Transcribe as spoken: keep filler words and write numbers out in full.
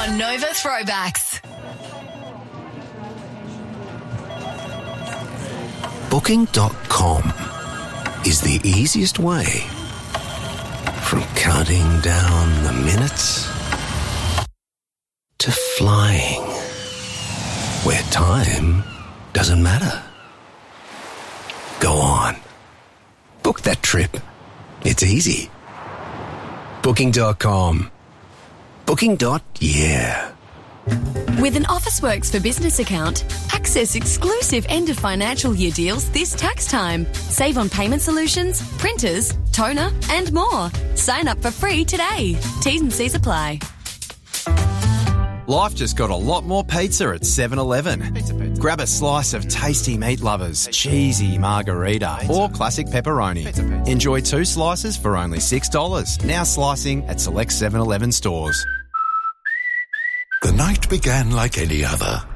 on Nova Throwbacks. Booking dot com is the easiest way from counting down the minutes to flying where time doesn't matter. Go on. Book that trip. It's easy. Booking dot com. Booking. Yeah. With an Officeworks for Business account, access exclusive end of financial year deals this tax time. Save on payment solutions, printers, toner, and more. Sign up for free today. T's and C's apply. Life just got a lot more pizza at seven eleven. Pizza, pizza. Grab a slice of tasty meat lovers, cheesy margarita, pizza. Or classic pepperoni. Pizza, pizza. Enjoy two slices for only six dollars. Now slicing at select seven eleven stores. The night began like any other.